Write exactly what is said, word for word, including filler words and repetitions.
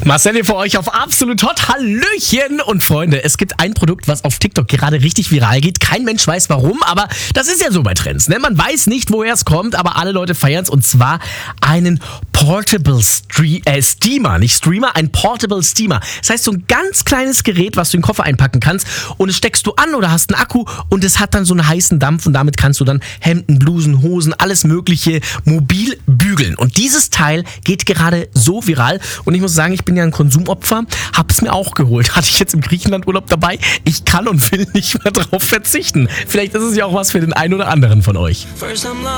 Marcel hier für euch auf Absolut Hot. Hallöchen! Und Freunde, es gibt ein Produkt, was auf TikTok gerade richtig viral geht. Kein Mensch weiß warum, aber das ist ja so bei Trends, ne? Man weiß nicht, woher es kommt, aber alle Leute feiern es. Und zwar einen Portable Stre- äh, Steamer. Nicht Streamer, ein Portable Steamer. Das heißt, so ein ganz kleines Gerät, was du in den Koffer einpacken kannst. Und es steckst du an oder hast einen Akku und es hat dann so einen heißen Dampf. Und damit kannst du dann Hemden, Blusen, Hosen, alles mögliche mobil bügeln. Und dieses Teil geht gerade so viral. Und ich muss sagen, ich bin ja ein Konsumopfer, hab's mir auch geholt. Hatte ich jetzt im Griechenlandurlaub dabei. Ich kann und will nicht mehr drauf verzichten. Vielleicht ist es ja auch was für den einen oder anderen von euch.